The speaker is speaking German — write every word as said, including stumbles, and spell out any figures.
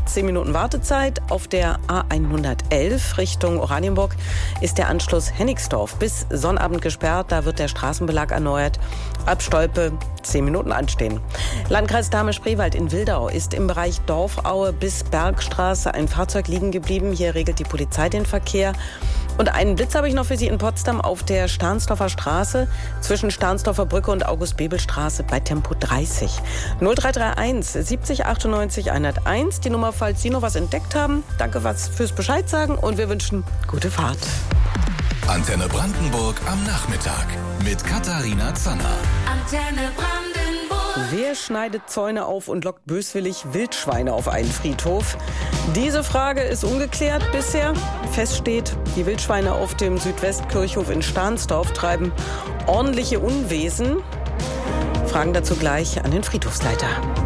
zehn Minuten Wartezeit. Auf der A hundertelf Richtung Oranienburg ist der Anschluss Hennigsdorf bis Sonnabend gesperrt. Da wird der Straßenbelag erneuert. Ab Stolpe zehn Minuten anstehen. Landkreis Dahme-Spreewald in Wildau ist im Bereich Dorfaue bis Bergstraße ein Fahrzeug liegen geblieben. Hier regelt die Polizei den Verkehr. Und einen Blitz habe ich noch für Sie in Potsdam auf der Stahnsdorfer Straße zwischen Stahnsdorfer Brücke und August-Bebel-Straße bei Tempo dreißig. null drei drei eins siebzig achtundneunzig hunderteins, die Nummer, falls Sie noch was entdeckt haben. Danke was fürs Bescheid sagen und wir wünschen gute Fahrt. Antenne Brandenburg am Nachmittag mit Katharina Zanner. Antenne Brandenburg. Wer schneidet Zäune auf und lockt böswillig Wildschweine auf einen Friedhof? Diese Frage ist ungeklärt bisher. Fest steht, die Wildschweine auf dem Südwestkirchhof in Stahnsdorf treiben ordentliche Unwesen. Fragen dazu gleich an den Friedhofsleiter.